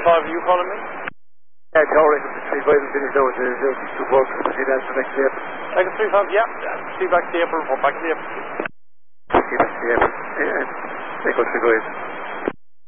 3-5, are you calling me? Yeah, Tower, the 3-5 and finish out the 2-4, proceed as for next year. Like a 3-5, yeah. See back to the April, or back to the April. See back to the April. Yeah, take out 3-5.